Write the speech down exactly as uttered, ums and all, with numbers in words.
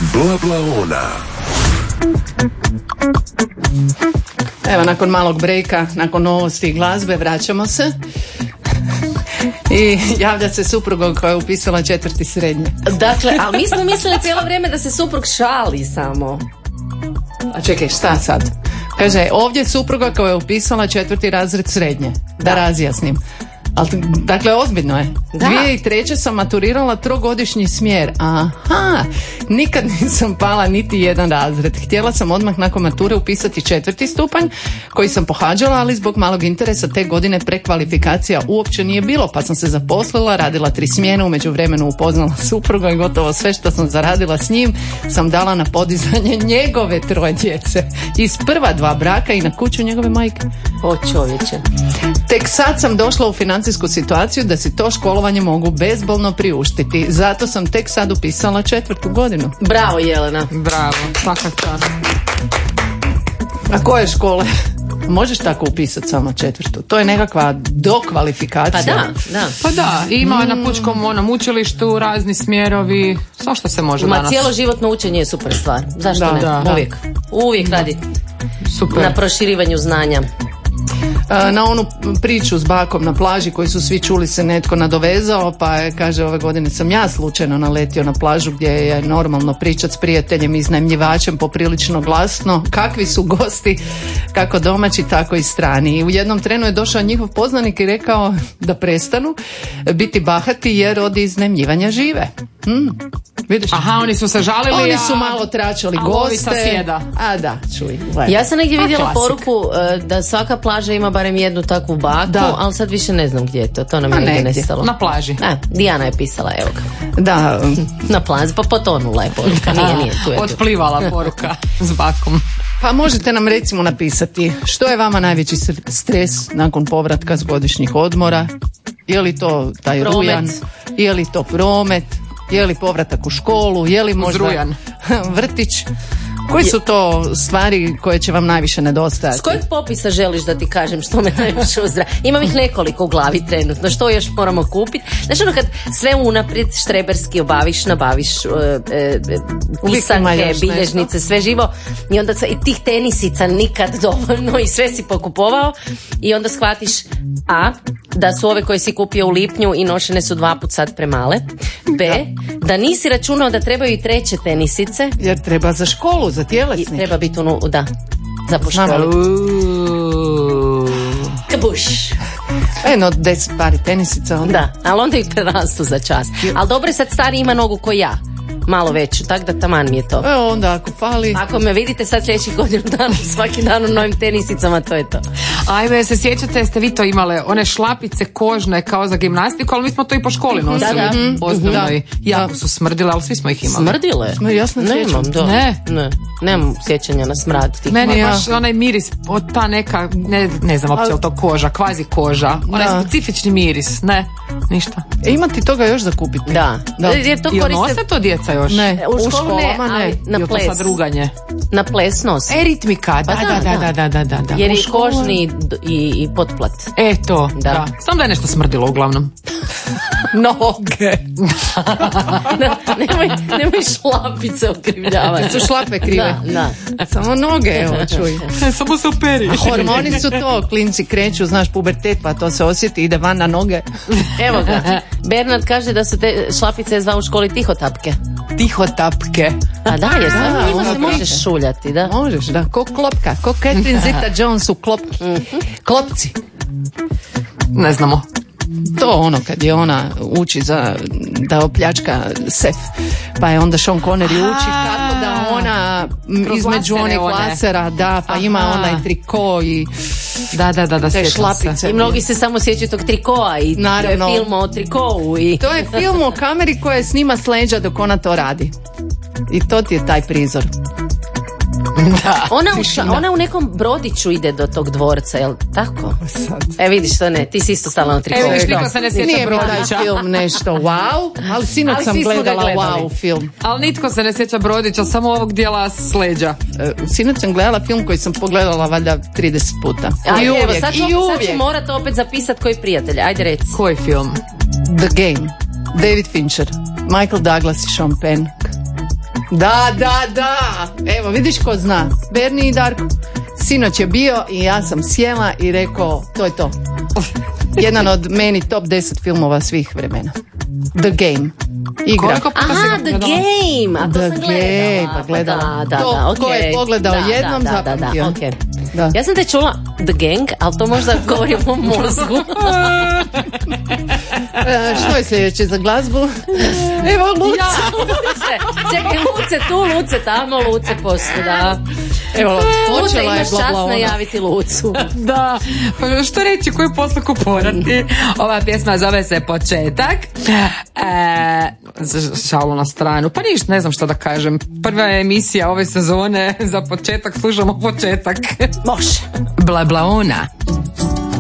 Bla-bla-ona. Evo, nakon malog brejka, nakon novosti i glazbe, vraćamo se. I javlja se suprugom koja je upisala četvrti srednje. Dakle, ali mi smo mislili cijelo vrijeme da se suprug šali samo. A čekaj, šta sad? Kaže, ovdje je supruga koja je upisala četvrti razred srednje. Da, da razjasnim. Ali, dakle, ozbiljno je. Da. dvije tisuće treće sam maturirala trogodišnji smjer. Aha, nikad nisam pala niti jedan razred. Htjela sam odmah nakon mature upisati četvrti stupanj koji sam pohađala, ali zbog malog interesa te godine prekvalifikacija uopće nije bilo, pa sam se zaposlila, radila tri smjene, u međuvremenu upoznala supruga i gotovo sve što sam zaradila s njim sam dala na podizanje njegove troje djece. Iz prva dva braka i na kuću njegove majke. O čovječe. Tek sad sam došla u financijsku situaciju da si to školovanje mogu bezbolno priuštiti. Zato sam tek sad upisala četvrtu godinu. Bravo, Jelena. Bravo, svaka čast. A koje škole? Možeš tako upisati samo četvrtu? To je nekakva dokvalifikacija. Pa da, da. Pa da, ima mm. na pučkom onom učilištu razni smjerovi, sve što se može Ma danas. cijelo životno učenje je super stvar. Zašto da, ne? Da, uvijek. Uvijek da. radi. Super. Na proširivanju znanja. Na onu priču s bakom na plaži koji su svi čuli se netko nadovezao, pa je, kaže, ove godine sam ja slučajno naletio na plažu gdje je normalno pričat s prijateljem i iznajmljivačem poprilično glasno. Kakvi su gosti, kako domaći, tako i strani. I u jednom trenu je došao njihov poznanik i rekao da prestanu biti bahati jer od iznajmljivanja žive. Hmm. Vidiš? Aha, oni su se žalili. Oni a... su malo tračali a goste. sjeda. A da, čuj. Gledaj. Ja sam negdje vidjela klasik. poruku uh, da svaka plaža ima barem jednu takvu baku, Da. ali sad više ne znam gdje je to. To nam Ma je negdje negdje. nestalo. Na plaži. Da, Dijana je pisala, evo ga. Da, Na plaži, pa potonula je poruka. Nije, nije, tu je. Tu. Otplivala poruka s bakom. pa možete nam recimo napisati što je vama najveći stres nakon povratka s godišnjih odmora. Je li to taj Promet. rujan? Je li to promet? Je li povratak u školu? Je li možda rujan. vrtić? Koji su to stvari koje će vam najviše nedostajati? S kojeg popisa želiš da ti kažem što me najviše uzdra? Imam ih nekoliko u glavi trenutno. Što još moramo kupiti? Znaš ono kad sve unaprijed štreberski obaviš, nabaviš uh, uh, pisanke, bilježnice, sve živo i onda i tih tenisica nikad dovoljno i sve si pokupovao i onda shvatiš a, da su ove koje si kupio u lipnju i nošene su dva put sad premale. B, da nisi računao da trebaju i treće tenisice. Jer treba za školu, za I tjelesni. treba biti unu, da, za po školi. Kabuš. Eno, deset pari tenisica. Onda. Da, ali onda ih prerastu za čas. Ali dobro je sad stari ima nogu ko ja. Malo veću, tak da taman mi je to. E, onda ako fali... Ako me vidite sad sljedećih godinu dana, svaki dan u novim tenisicama, to je to. Ajme, se sjećate, ste vi to imale, one šlapice kožne kao za gimnastiku, ali mi smo to i po školi nosili. Da, da. Ozbiljno Da. i jako su smrdile, ali svi smo ih imali. Smrdile? No, jasno Nemam, sjećam. da. Ne. Ne, nemam sjećanja na smrad tih. Meni je Ja. baš onaj miris, od ta neka, ne, ne znam uopće, ali to koža, kvazi koža, onaj Da. specifični miris, ne, ništa. E, ima ti toga još za kupiti? Da, Da. jer to I koriste nose to djeca još? Ne, u u školu ne, školama ne. ali na Jel to ples. sad ruganje? Na ples nose. E, ritmika, da, Pa da, da, da, da, da, da, da. Jer U i školu- kožni i, i potplat. E, to, da. Da. Samo da je nešto smrdilo uglavnom. Noge. Da, nemoj, nemoj šlapice okrivljavati. Su šlape krive. Da, da. Samo noge, evo, čuj. E, samo se operi. A hormoni su to, klinci kreću, znaš, pubertet, pa to se osjeti, ide van na noge. Evo ga. Bernard kaže da su te šlapice zvao u školi tihotapke. Tihotapke. A da, jer samo Da, njima ono se možeš šuljati, da. Možeš, da, ko klopka, ko Catherine Zeta-Jones u klopki. Klopci. Ne znamo. To ono kad je ona uči za da opljačka sef, pa je onda Sean Connery uči kako da ona m, Kroz između lasere onih one. lasera, da, pa Aha. ima onaj triko i Da, da, da, da, te sjećam šlapice. se. I mnogi se samo sjećaju tog trikoa i Naravno. to je film o trikovu i... To je film o kameri koja snima s leđa dok ona to radi. I to ti je taj prizor. Da. Ona u, ša- ona u nekom brodiću ide do tog dvorca, jel tako? E vidiš to ne, ti si isto stala na trikovu. Evo, vidiš, Da. niko se ne sjeća Nije mi taj Brodića. film nešto wow, ali sinoć Ali sam svi smo ga gledala gledali. wow film. Ali nitko se ne sjeća Brodića, samo ovog dijela s leđa. E, Sinoć sam gledala film koji sam pogledala valjda trideset puta. Ajde, I evo, uvijek, sad ću, i sad ću uvijek. morati opet zapisati koji prijatelj. Ajde reci. Koji film? The Game. David Fincher. Michael Douglas i Sean Penn. Da, da, da. Evo, vidiš ko zna. Berni i Darko. Sinoć je bio i ja sam sjela i rekao, to je to. Jedan od meni top deset filmova svih vremena. The Game. Igra. Aha, The Game. A to The sam Game, gledala. pa gledala. Da, da, To, da, okay. ko je pogledao da, jednom, da, da, da, zapamtio. okay. Da. Ja sam te čula The Gang, ali to možda govori o mom mozgu. E, što je sljedeće za glazbu? Evo, Luce. Ja, Luce. Čekaj, Luce tu, Luce tamo, Luce posvuda. Evo, Luce, počela je imaš bla, čast bla, ona. najaviti Lucu. Da, pa što reći, koju poslu kuporati? Ova pjesma zove se Početak. E, šalu na stranu. Pa ništa, ne znam što da kažem. Prva je emisija ove sezone, za početak slušamo Početak. Može. Bla bla ona.